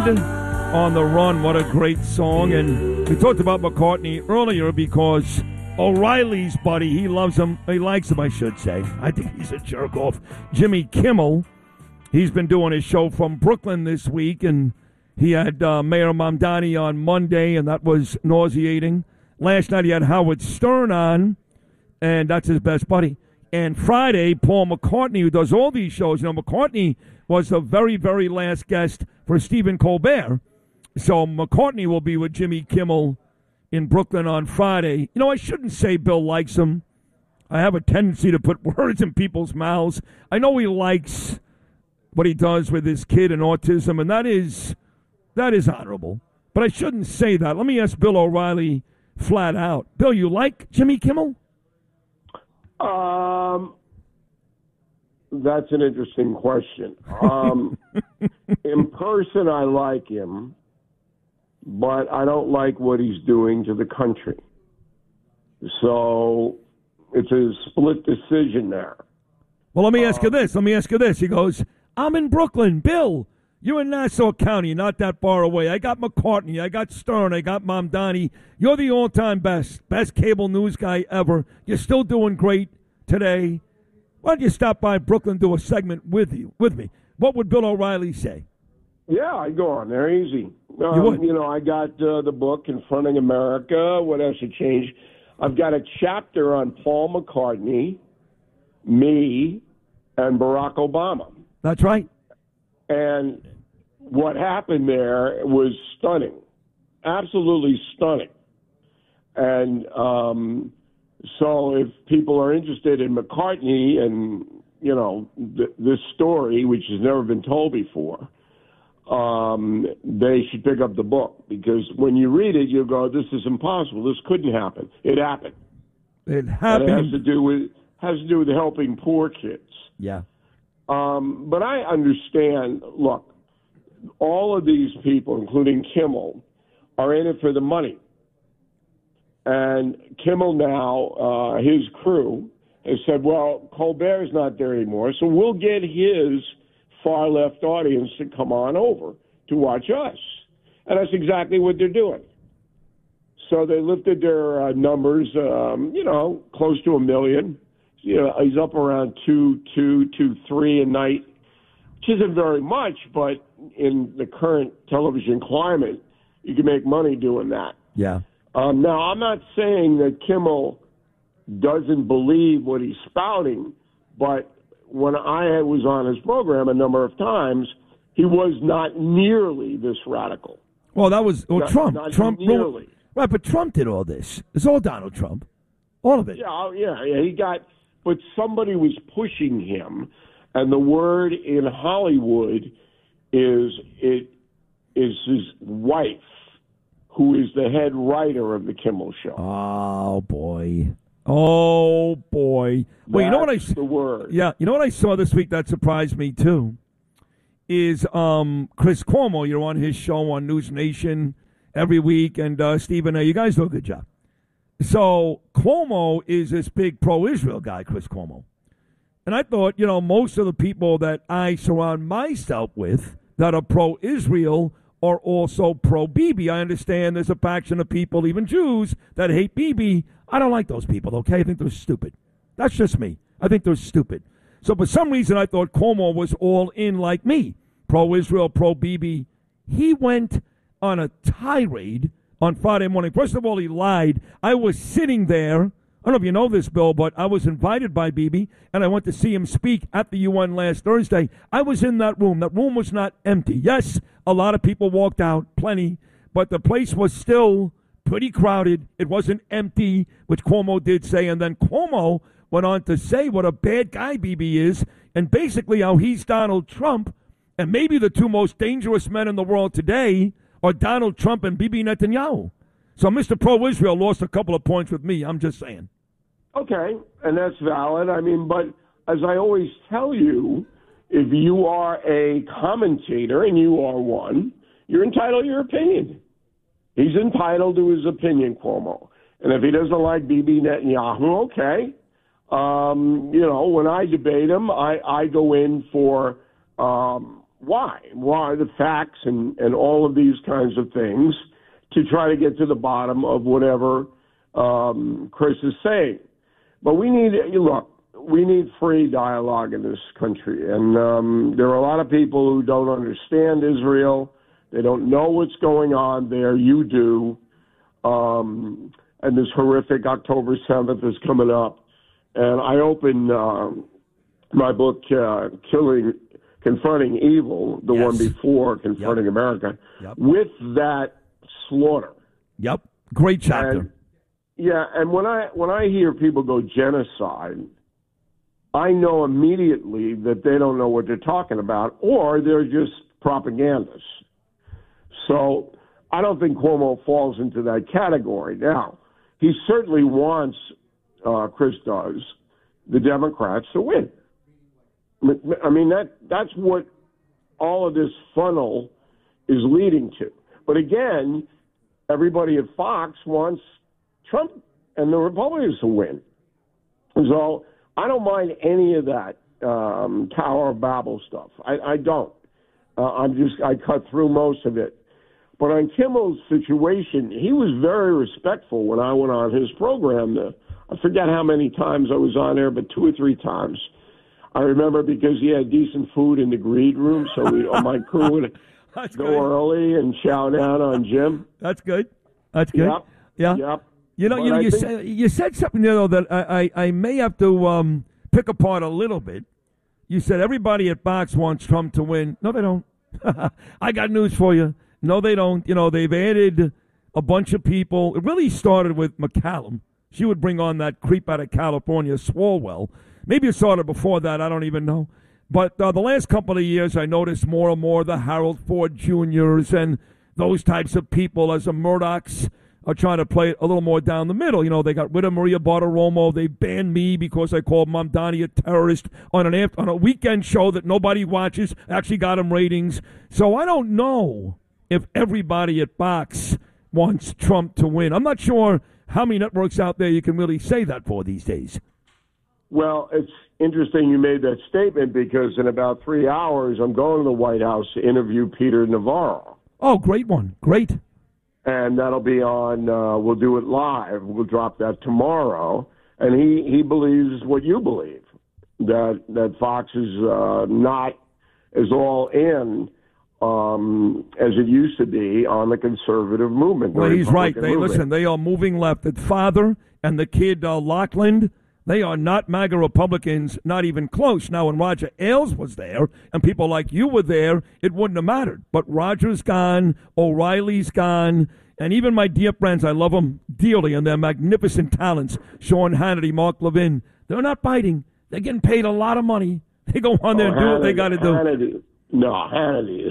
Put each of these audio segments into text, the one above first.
Band on the Run. What a great song. And we talked about McCartney earlier because O'Reilly's buddy, he loves him. He likes him, I should say. I think he's a jerk off. Jimmy Kimmel, he's been doing his show from Brooklyn this week, and he had Mayor Mamdani on Monday, and that was nauseating. Last night he had Howard Stern on, and that's his best buddy. And Friday, Paul McCartney, who does all these shows, McCartney was the very, very last guest for Stephen Colbert. So McCartney will be with Jimmy Kimmel in Brooklyn on Friday. I shouldn't say Bill likes him. I have a tendency to put words in people's mouths. I know he likes what he does with his kid and autism, and that is honorable. But I shouldn't say that. Let me ask Bill O'Reilly flat out. Bill, you like Jimmy Kimmel? That's an interesting question. In person, I like him, but I don't like what he's doing to the country. So it's a split decision there. Well, let me ask you this. He goes, I'm in Brooklyn. Bill, you're in Nassau County, not that far away. I got McCartney. I got Stern. I got Mamdani. You're the all-time best cable news guy ever. You're still doing great today. Why don't you stop by Brooklyn, do a segment with me? What would Bill O'Reilly say? Yeah, I'd go on there easy. You would? I got the book, Confronting America. What else should change? I've got a chapter on Paul McCartney, me, and Barack Obama. That's right. And what happened there was stunning, absolutely stunning. And so if people are interested in McCartney and, this story, which has never been told before, they should pick up the book. Because when you read it, you go, this is impossible. This couldn't happen. It happened. It happened. And it has to do with helping poor kids. Yeah. But I understand, look, all of these people, including Kimmel, are in it for the money. And Kimmel now, his crew, has said, well, Colbert's not there anymore, so we'll get his far-left audience to come on over to watch us. And that's exactly what they're doing. So they lifted their numbers, close to 1 million. He's up around 2.3 a night, which isn't very much, but in the current television climate, you can make money doing that. Yeah. Now, I'm not saying that Kimmel doesn't believe what he's spouting, but when I was on his program a number of times, he was not nearly this radical. Well, that was Trump. Not Trump nearly. Right, but Trump did all this. It's all Donald Trump. All of it. Yeah. He got, but somebody was pushing him, and the word in Hollywood is his wife, who is the head writer of the Kimmel Show. Oh boy. Well, you know what the word. Yeah, you know what I saw this week that surprised me too is Chris Cuomo. You're on his show on News Nation every week, and Stephen A. You guys do a good job. So Cuomo is this big pro-Israel guy, Chris Cuomo, and I thought most of the people that I surround myself with that are pro-Israel are also pro-Bibi. I understand there's a faction of people, even Jews, that hate Bibi. I don't like those people, okay? I think they're stupid. That's just me. I think they're stupid. So for some reason, I thought Cuomo was all in like me, pro-Israel, pro-Bibi. He went on a tirade on Friday morning. First of all, he lied. I was sitting there. I don't know if you know this, Bill, but I was invited by Bibi, and I went to see him speak at the UN last Thursday. I was in that room. That room was not empty. Yes, a lot of people walked out, plenty, but the place was still pretty crowded. It wasn't empty, which Cuomo did say, and then Cuomo went on to say what a bad guy Bibi is, and basically how he's Donald Trump, and maybe the two most dangerous men in the world today are Donald Trump and Bibi Netanyahu. So Mr. Pro-Israel lost a couple of points with me, I'm just saying. Okay, and that's valid. I mean, but as I always tell you, if you are a commentator, and you are one, you're entitled to your opinion. He's entitled to his opinion, Cuomo. And if he doesn't like Bibi Netanyahu, okay. When I debate him, I go in for why? Why the facts and all of these kinds of things to try to get to the bottom of whatever Chris is saying. But we need free dialogue in this country. And there are a lot of people who don't understand Israel. They don't know what's going on there. You do. And this horrific October 7th is coming up. And I open my book, Confronting Evil, the one before Confronting America, with that slaughter. Yep. Great chapter. And when I hear people go genocide, I know immediately that they don't know what they're talking about, or they're just propagandists. So I don't think Cuomo falls into that category. Now, he certainly wants, Chris does, the Democrats to win. I mean, that's what all of this funnel is leading to. But again, everybody at Fox wants Trump and the Republicans to win. So I don't mind any of that Tower of Babel stuff. I don't. I cut through most of it. But on Kimmel's situation, he was very respectful when I went on his program. I forget how many times I was on there, but 2 or 3 times. I remember because he had decent food in the greed room, so my crew would go early and shout out on Jim. That's good. That's good. Yep. Yeah. Yep. You said something there, though, that I may have to pick apart a little bit. You said everybody at Fox wants Trump to win. No, they don't. I got news for you. No, they don't. They've added a bunch of people. It really started with McCallum. She would bring on that creep out of California, Swalwell. Maybe it started before that. I don't even know. But the last couple of years, I noticed more and more the Harold Ford Jr.'s and those types of people as the Murdochs are trying to play it a little more down the middle. They got rid of Maria Bartiromo. They banned me because I called Mamdani a terrorist on a weekend show that nobody watches. Actually got him ratings. So I don't know if everybody at Fox wants Trump to win. I'm not sure how many networks out there you can really say that for these days. Well, it's interesting you made that statement because in about 3 hours, I'm going to the White House to interview Peter Navarro. Oh, great one. Great. And that'll be on, we'll do it live. We'll drop that tomorrow. And he believes what you believe, that Fox is not as all in as it used to be on the conservative movement. Well, he's right. They are moving left. The father and the kid, Lockland, they are not MAGA Republicans, not even close. Now, when Roger Ailes was there and people like you were there, it wouldn't have mattered. But Roger's gone, O'Reilly's gone, and even my dear friends, I love them dearly and their magnificent talents, Sean Hannity, Mark Levin, they're not biting. They're getting paid a lot of money. They go on there and do what they got to do. Hannity,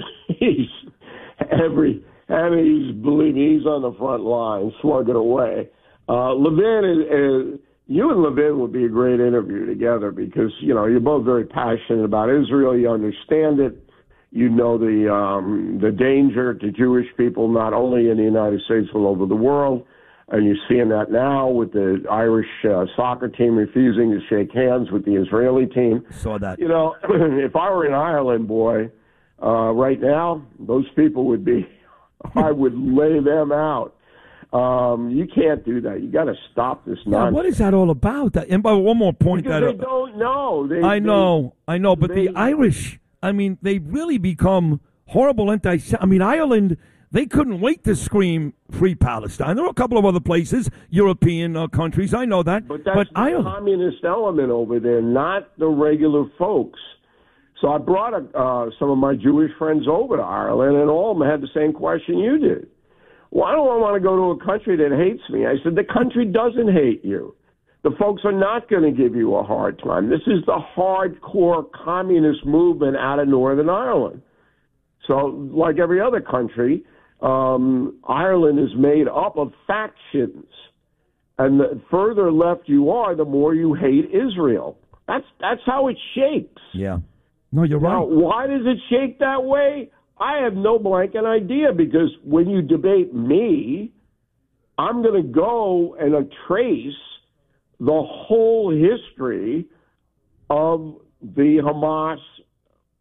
Hannity's, believe me, he's on the front line, slugging away. Levin is you and Levin would be a great interview together because, you're both very passionate about Israel. You understand it. You know the danger to Jewish people, not only in the United States, but all over the world. And you're seeing that now with the Irish soccer team refusing to shake hands with the Israeli team. Saw that. If I were in Ireland, boy, right now, those people would be, I would lay them out. You can't do that. You got to stop this nonsense. What is that all about? And by one more point, because they don't know. I know, but the Irish, they really become horrible Ireland, they couldn't wait to scream Free Palestine. There are a couple of other places, European countries, I know that. But that's the communist element over there, not the regular folks. So I brought some of my Jewish friends over to Ireland, and all of them had the same question you did. Why do I want to go to a country that hates me? I said, the country doesn't hate you. The folks are not going to give you a hard time. This is the hardcore communist movement out of Northern Ireland. So like every other country, Ireland is made up of factions. And the further left you are, the more you hate Israel. That's how it shakes. Yeah. No, you're right. Now, why does it shake that way? I have no blanket idea, because when you debate me, I'm going to go and trace the whole history of the Hamas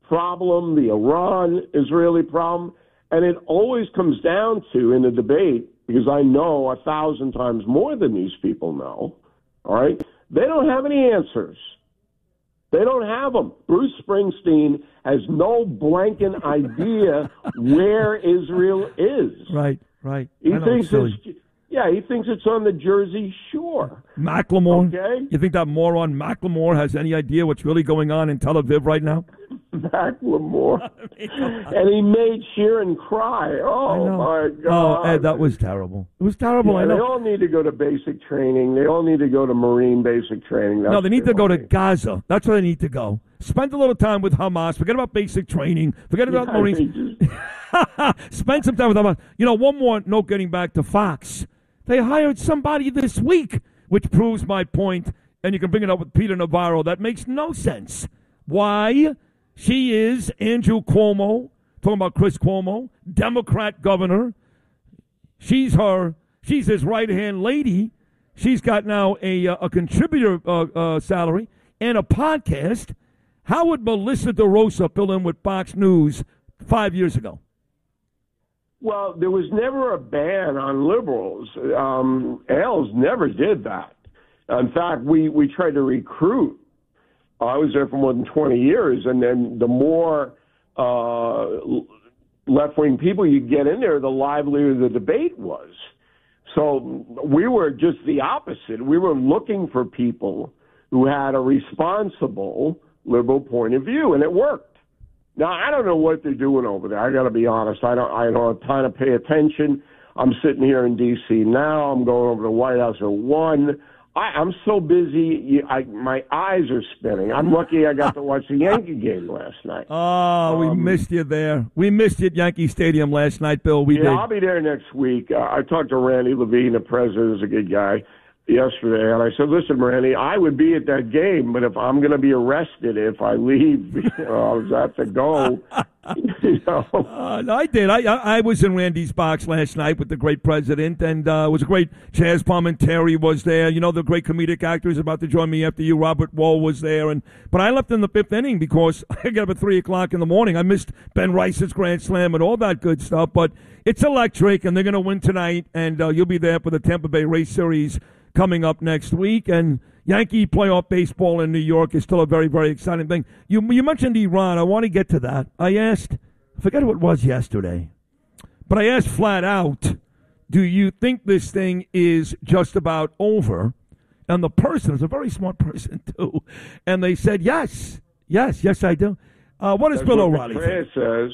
problem, the Iran-Israeli problem, and it always comes down to, in a debate, because I know 1,000 times more than these people know, all right, they don't have any answers. They don't have them. Bruce Springsteen has no blanket idea where Israel is. Right, right. He thinks it's on the Jersey Shore. Macklemore. Okay? You think that moron Macklemore has any idea what's really going on in Tel Aviv right now? Macklemore. And he made Sheeran cry. Oh, my God. Oh, Ed, that was terrible. It was terrible. Yeah, I know. They all need to go to basic training. They all need to go to Marine basic training. No, they need to go to Gaza. That's where they need to go. Spend a little time with Hamas. Forget about basic training. Forget about Marines. Spend some time with Hamas. You know, one more note getting back to Fox. They hired somebody this week, which proves my point, and you can bring it up with Peter Navarro. That makes no sense. Why? She is Andrew Cuomo, talking about Chris Cuomo, Democrat governor. She's his right-hand lady. She's got now a contributor salary and a podcast. How would Melissa DeRosa fill in with Fox News 5 years ago? Well, there was never a ban on liberals. Ailes never did that. In fact, we tried to recruit. I was there for more than 20 years, and then the more left-wing people you get in there, the livelier the debate was. So we were just the opposite. We were looking for people who had a responsible liberal point of view, and it worked. Now, I don't know what they're doing over there. I got to be honest. I don't have time to pay attention. I'm sitting here in D.C. now. I'm going over to the White House at 1. I'm so busy, my eyes are spinning. I'm lucky I got to watch the Yankee game last night. Oh, we missed you there. We missed you at Yankee Stadium last night, Bill. We did. I'll be there next week. I talked to Randy Levine, the president, is a good guy, yesterday, and I said, listen, Randy, I would be at that game, but if I'm going to be arrested if I leave, I have to go. No, I did. I was in Randy's box last night with the great president, and it was a great. Chaz Palminteri was there. You know, the great comedic actor is about to join me after you. Robert Wall was there, but I left in the 5th inning because I got up at 3 o'clock in the morning. I missed Ben Rice's grand slam and all that good stuff, but it's electric, and they're going to win tonight, and you'll be there for the Tampa Bay Race Series coming up next week, and Yankee playoff baseball in New York is still a very, very exciting thing. You mentioned Iran. I want to get to that. I asked, I forget who it was yesterday, but I asked flat out, do you think this thing is just about over? And the person is a very smart person, too. And they said, yes, I do. What does Bill O'Reilly think? Says,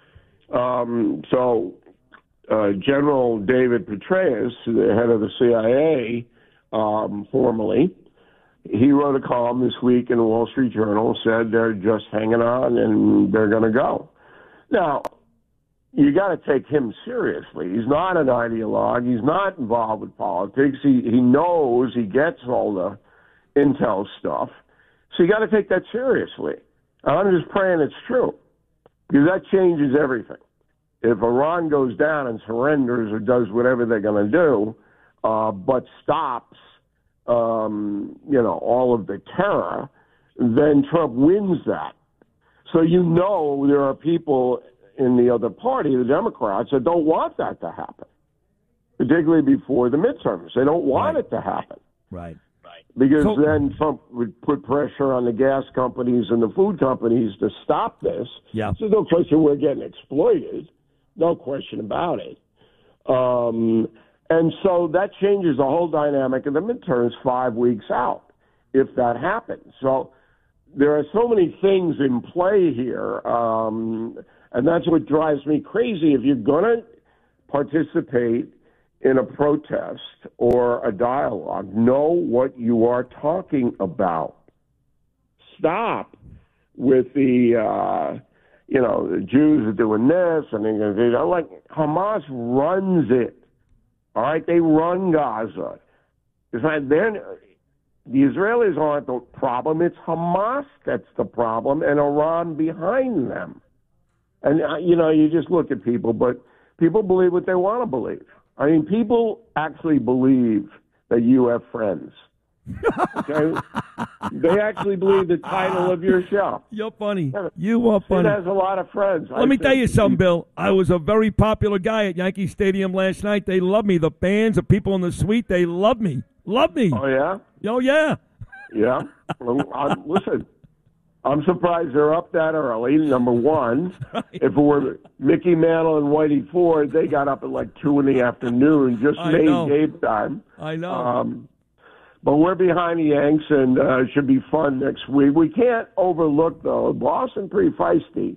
General David Petraeus, the head of the CIA, formerly, he wrote a column this week in the Wall Street Journal, said they're just hanging on and they're going to go. Now, you got to take him seriously. He's not an ideologue. He's not involved with politics. He knows, he gets all the intel stuff. So you got to take that seriously. I'm just praying it's true, because that changes everything. If Iran goes down and surrenders or does whatever they're going to do, but stops, all of the terror, then Trump wins that. So there are people in the other party, the Democrats, that don't want that to happen, particularly before the midterms. They don't want it to happen. Right. Because then Trump would put pressure on the gas companies and the food companies to stop this. Yeah. So no question we're getting exploited. No question about it. And so that changes the whole dynamic of the midterms 5 weeks out, if that happens. So there are so many things in play here, and that's what drives me crazy. If you're going to participate in a protest or a dialogue, know what you are talking about. Stop with the Jews are doing this, and they're going to do that. Like, Hamas runs it. All right, they run Gaza. It's not, the Israelis aren't the problem. It's Hamas that's the problem, and Iran behind them. And, you just look at people, but people believe what they want to believe. I mean, people actually believe that you have friends. Okay? They actually believe the title of your show. You're funny. You are funny. It has a lot of friends. Let me tell you something, Bill. I was a very popular guy at Yankee Stadium last night. They love me. The fans, the people in the suite, they love me. Love me. Oh, yeah? Oh, yeah. Yeah. Well, listen, I'm surprised they're up that early, number one. Right. If it were Mickey Mantle and Whitey Ford, they got up at like 2 in the afternoon, just made game time. I know. But we're behind the Yanks, and it should be fun next week. We can't overlook, though, Boston pretty feisty.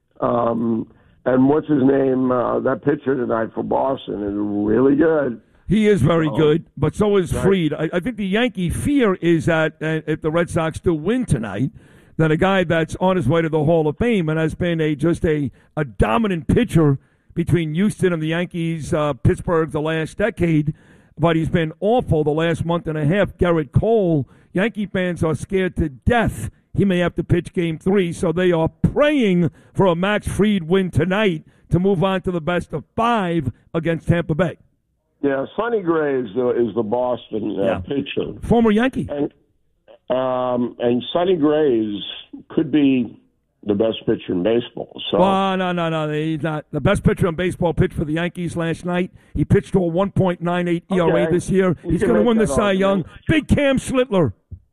And what's his name? That pitcher tonight for Boston is really good. He is very good, but so is Fried. I think the Yankee fear is that if the Red Sox do win tonight, that a guy that's on his way to the Hall of Fame and has been a dominant pitcher between Houston and the Yankees, Pittsburgh the last decade, but he's been awful the last month and a half. Garrett Cole, Yankee fans are scared to death he may have to pitch Game 3, so they are praying for a Max Fried win tonight to move on to the best of 5 against Tampa Bay. Yeah, Sonny Gray is the Boston pitcher. Former Yankee. And Sonny Gray could be the best pitcher in baseball. So. No. He's not. The best pitcher in baseball pitched for the Yankees last night. He pitched to a 1.98 ERA this year. He's going to win the Cy Young. Big Cam Schlittler.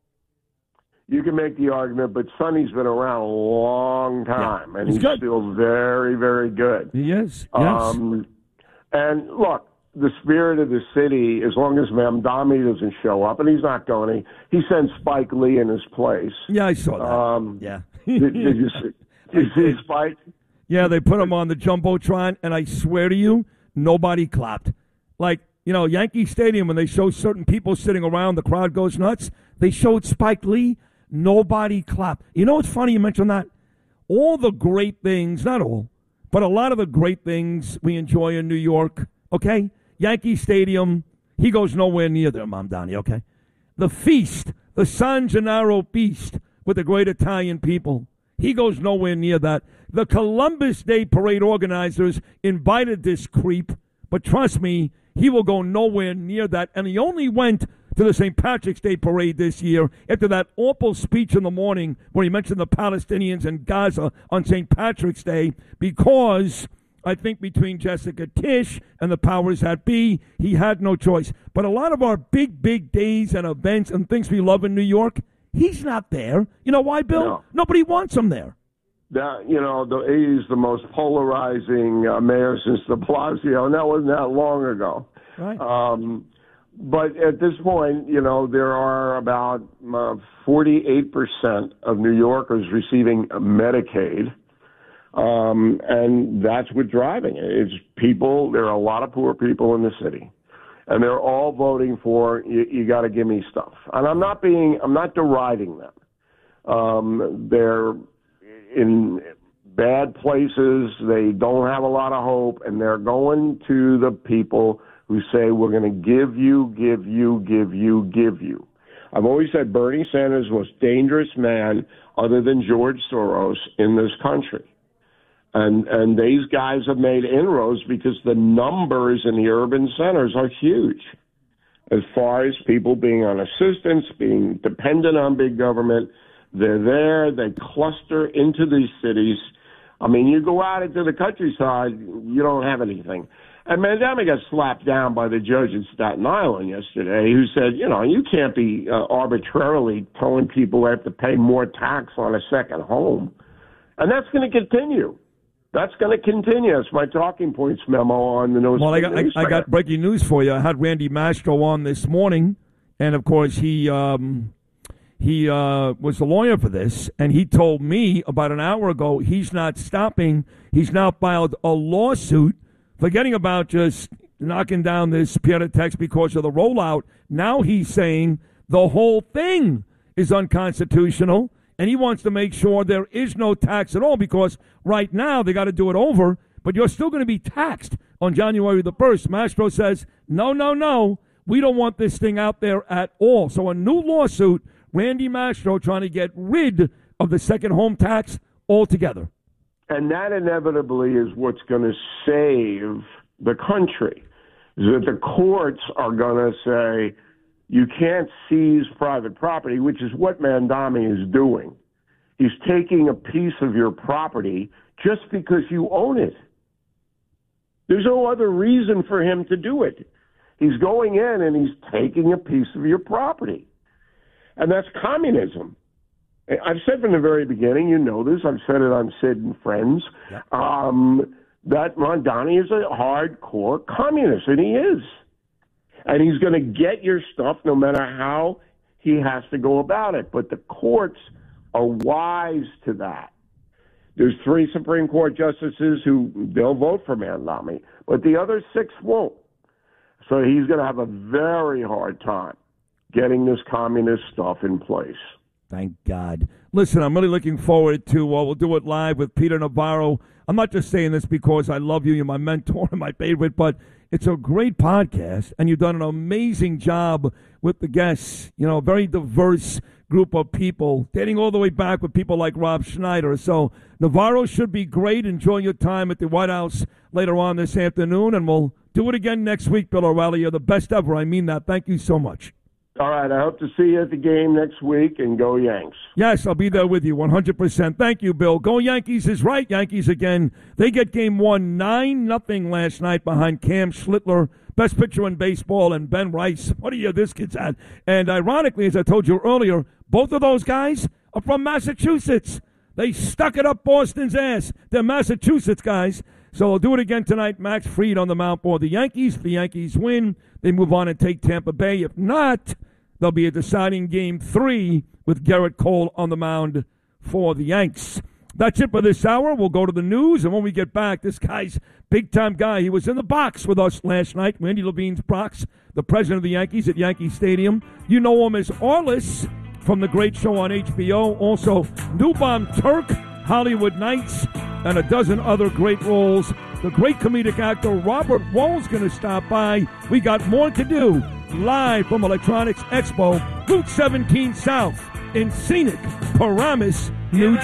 You can make the argument, but Sonny's been around a long time, and he's still very, very good. He is, yes. And look, the spirit of the city, as long as Mamdani doesn't show up, and he's not going, he sends Spike Lee in his place. Yeah, I saw that. Yeah. Did you see Spike? Yeah, they put him on the Jumbotron, and I swear to you, nobody clapped. Like, Yankee Stadium, when they show certain people sitting around, the crowd goes nuts. They showed Spike Lee. Nobody clapped. You know what's funny you mentioned that? All the great things, not all, but a lot of the great things we enjoy in New York, okay? Yankee Stadium, he goes nowhere near there, Mamdani, okay? The feast, the San Gennaro feast with the great Italian people, he goes nowhere near that. The Columbus Day Parade organizers invited this creep, but trust me, he will go nowhere near that. And he only went to the St. Patrick's Day Parade this year after that awful speech in the morning where he mentioned the Palestinians and Gaza on St. Patrick's Day because I think between Jessica Tisch and the powers that be, he had no choice. But a lot of our big, big days and events and things we love in New York, he's not there. You know why, Bill? No. Nobody wants him there. He's the most polarizing mayor since de Blasio, and that wasn't that long ago. Right. But at this point, there are about 48% of New Yorkers receiving Medicaid, and that's what's driving it. It's people. There are a lot of poor people in the city, and they're all voting for you got to give me stuff. And I'm not deriding them. They're in bad places. They don't have a lot of hope, and they're going to the people who say, we're going to give you. I've always said Bernie Sanders is the most dangerous man other than George Soros in this country. And these guys have made inroads because the numbers in the urban centers are huge. As far as people being on assistance, being dependent on big government, they're there, they cluster into these cities. I mean, you go out into the countryside, you don't have anything. And Mamdani got slapped down by the judge in Staten Island yesterday who said, you can't be arbitrarily telling people they have to pay more tax on a second home. And that's going to continue. That's going to continue. It's my talking points memo on the nose. Well, I got breaking news for you. I had Randy Mastro on this morning, and, of course, he was the lawyer for this, and he told me about an hour ago he's not stopping. He's now filed a lawsuit. Forgetting about just knocking down this Pierre tax because of the rollout, now he's saying the whole thing is unconstitutional, and he wants to make sure there is no tax at all because right now they got to do it over, but you're still going to be taxed on January the 1st. Mastro says, no, we don't want this thing out there at all. So a new lawsuit, Randy Mastro trying to get rid of the second home tax altogether. And that inevitably is what's going to save the country. Is that the courts are going to say, You can't seize private property, which is what Mamdani is doing. He's taking a piece of your property just because you own it. There's no other reason for him to do it. He's going in and he's taking a piece of your property. And that's communism. I've said from the very beginning, you know this, I've said it on Sid and Friends, that Mamdani is a hardcore communist, and he is. And he's going to get your stuff no matter how he has to go about it. But the courts are wise to that. There's 3 Supreme Court justices who they'll vote for Mamdani, but the other 6 won't. So he's going to have a very hard time getting this communist stuff in place. Thank God. Listen, I'm really looking forward to, we'll do it live with Peter Navarro. I'm not just saying this because I love you, you're my mentor and my favorite, but it's a great podcast, and you've done an amazing job with the guests, a very diverse group of people, dating all the way back with people like Rob Schneider. So Navarro should be great. Enjoy your time at the White House later on this afternoon, and we'll do it again next week, Bill O'Reilly. You're the best ever. I mean that. Thank you so much. All right. I hope to see you at the game next week, and go Yanks. Yes, I'll be there with you 100%. Thank you, Bill. Go Yankees is right. Yankees again. They get game 1, 9-0 last night behind Cam Schlittler, best pitcher in baseball, and Ben Rice. What a year this kid's had. And ironically, as I told you earlier, both of those guys are from Massachusetts. They stuck it up Boston's ass. They're Massachusetts guys. So we'll do it again tonight. Max Fried on the mound for the Yankees. If the Yankees win, they move on and take Tampa Bay. If not, there'll be a deciding game 3 with Garrett Cole on the mound for the Yanks. That's it for this hour. We'll go to the news, and when we get back, this guy's big-time guy. He was in the box with us last night, Randy Levine's box, the president of the Yankees at Yankee Stadium. You know him as Orlis from The Great Show on HBO. Also, Newbom Turk, Hollywood Nights, and a dozen other great roles. The great comedic actor Robert Woll's going to stop by. We got more to do live from Electronics Expo, Route 17 South in scenic Paramus, New Jersey.